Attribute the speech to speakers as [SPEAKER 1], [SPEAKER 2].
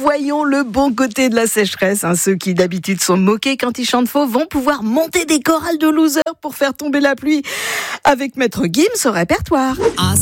[SPEAKER 1] voyons le bon côté de la sécheresse. Ceux qui d'habitude sont moqués quand ils chantent faux vont pouvoir monter des chorales de losers pour faire tomber la pluie avec Maître Gims au répertoire.